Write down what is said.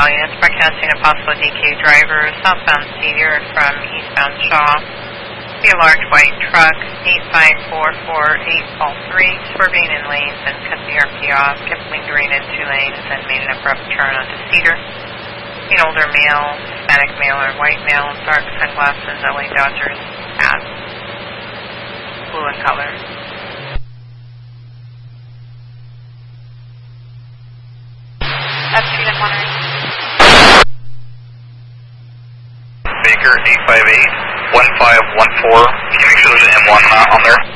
Units broadcasting a possible DQ driver, southbound Cedar from eastbound Shaw. Be a large white truck, 85448 swerving in lanes and cut the RP off, kept lingering in 2 lanes and made an abrupt turn onto Cedar. An older male, Hispanic male or white male, dark sunglasses, LA Dodgers hat, blue in color. That's Street at Monterey. Baker 858-1514. Can you make sure there's an M1 on there?